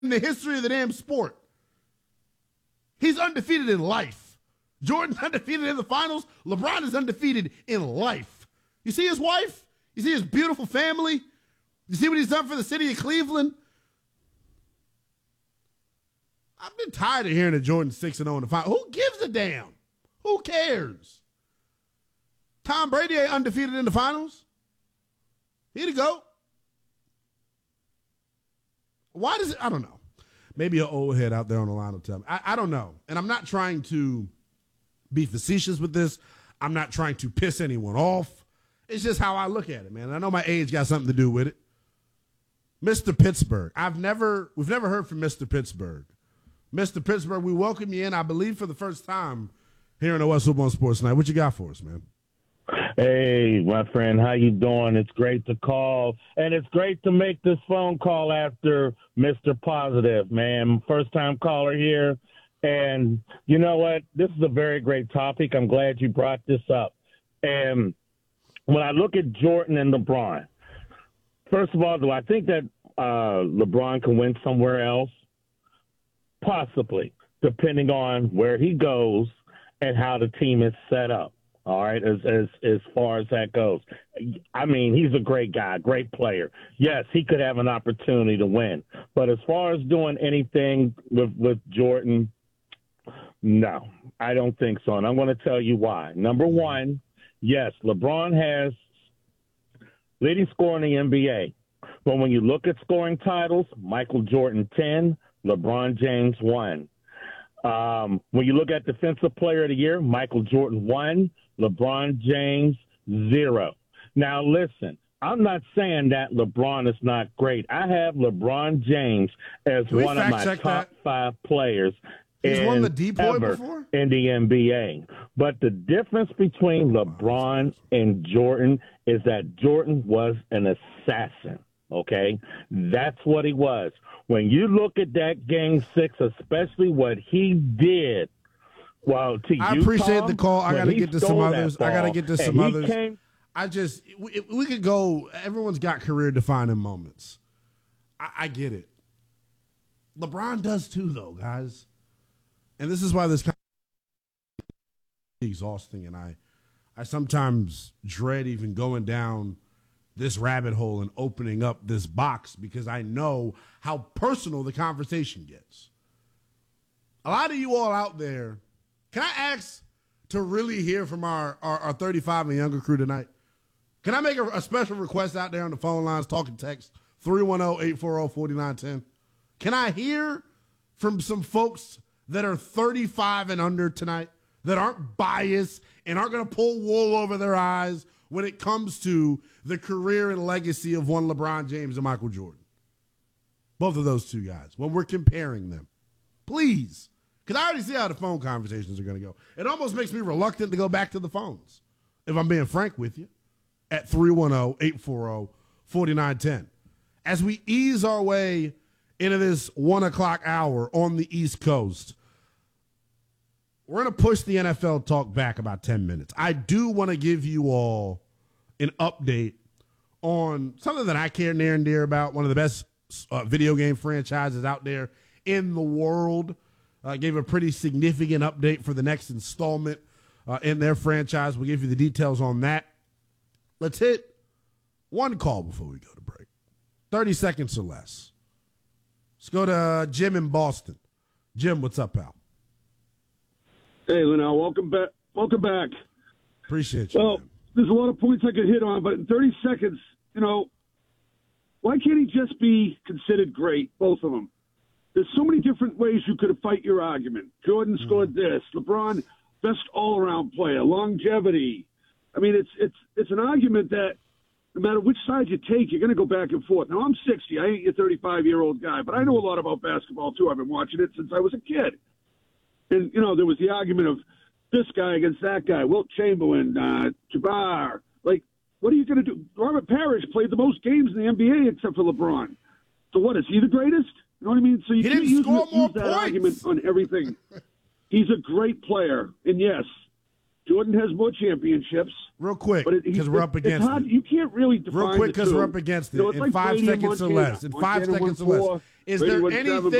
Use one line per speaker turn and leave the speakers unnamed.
in the history of the damn sport. He's undefeated in life. Jordan's undefeated in the finals. LeBron is undefeated in life. You see his wife? You see his beautiful family? You see what he's done for the city of Cleveland? I've been tired of hearing that Jordan's 6-0 in the finals. Who gives a damn? Who cares? Tom Brady ain't undefeated in the finals. Here to go. Why does it? I don't know. Maybe an old head out there on the line will tell me. I don't know. And I'm not trying to be facetious with this. I'm not trying to piss anyone off. It's just how I look at it, man. And I know my age got something to do with it. Mr. Pittsburgh. We've never heard from Mr. Pittsburgh. Mr. Pittsburgh, we welcome you in, I believe, for the first time here on the West Football Sports Night. What you got for us, man?
Hey, my friend, how you doing? It's great to call, and it's great to make this phone call after Mr. Positive, man. First-time caller here, and you know what? This is a very great topic. I'm glad you brought this up. And when I look at Jordan and LeBron, first of all, do I think that LeBron can win somewhere else? Possibly, depending on where he goes and how the team is set up. All right, as far as that goes. I mean, he's a great guy, great player. Yes, he could have an opportunity to win. But as far as doing anything with Jordan, no, I don't think so. And I'm going to tell you why. Number one, yes, LeBron has leading scorer in the NBA. But when you look at scoring titles, Michael Jordan 10, LeBron James 1. When you look at Defensive Player of the Year, Michael Jordan 1, LeBron James 0. Now, listen, I'm not saying that LeBron is not great. I have LeBron James as one of my top 5 players
He's won the D-Boy before?
In the NBA. But the difference between LeBron and Jordan is that Jordan was an assassin, okay? That's what he was. When you look at that Game 6, especially what he did, well, to you,
I appreciate
Tom,
the call. I got to get to some others. We could go. Everyone's got career-defining moments. I get it. LeBron does too, though, guys. And this is why this kind of exhausting, and I sometimes dread even going down this rabbit hole and opening up this box because I know how personal the conversation gets. A lot of you all out there, can I ask to really hear from our 35 and younger crew tonight? Can I make a special request out there on the phone lines, talking text, 310-840-4910? Can I hear from some folks that are 35 and under tonight that aren't biased and aren't going to pull wool over their eyes when it comes to the career and legacy of one LeBron James and Michael Jordan? Both of those two guys, when we're comparing them. Please. Because I already see how the phone conversations are going to go. It almost makes me reluctant to go back to the phones, if I'm being frank with you, at 310-840-4910. As we ease our way into this 1 o'clock hour on the East Coast, we're going to push the NFL talk back about 10 minutes. I do want to give you all an update on something that I care near and dear about, one of the best video game franchises out there in the world. Gave a pretty significant update for the next installment in their franchise. We'll give you the details on that. Let's hit one call before we go to break. 30 seconds or less. Let's go to Jim in Boston. Jim, what's up, pal?
Hey, Linnell, welcome back. Welcome back.
Appreciate you.
Well,
man.
There's a lot of points I could hit on, but in 30 seconds, why can't he just be considered great, both of them? There's so many different ways you could fight your argument. Jordan scored this. LeBron, best all-around player. Longevity. I mean, it's an argument that no matter which side you take, you're going to go back and forth. Now, I'm 60. I ain't your 35-year-old guy, but I know a lot about basketball, too. I've been watching it since I was a kid. And, there was the argument of this guy against that guy, Wilt Chamberlain, Jabbar. Like, what are you going to do? Robert Parrish played the most games in the NBA except for LeBron. So what, is he the greatest? You know what I mean? So you can't use that argument on everything. He's a great player. And, yes, Jordan has more championships.
Real quick, because we're up against it.
You can't really define
Real quick, because we're up against it. In
like
5 seconds or less. In 5 seconds or less. Is
Brady
there
won 7,
anything